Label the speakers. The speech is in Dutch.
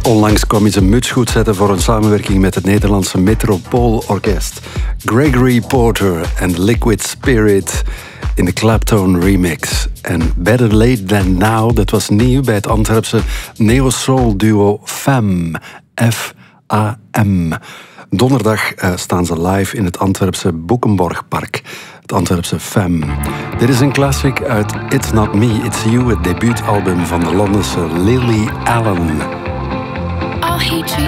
Speaker 1: Onlangs kwam hij zijn muts goed zetten voor een samenwerking met het Nederlandse Metropoolorkest. Gregory Porter en Liquid Spirit in de Clapton remix. En Better Late Than Now, dat was nieuw bij het Antwerpse neo-soul duo FAM. F-A-M. Donderdag staan ze live in het Antwerpse Boekenborgpark. Het Antwerpse FAM. Dit is een classic uit It's Not Me, It's You, het debuutalbum van de Londense Lily Allen.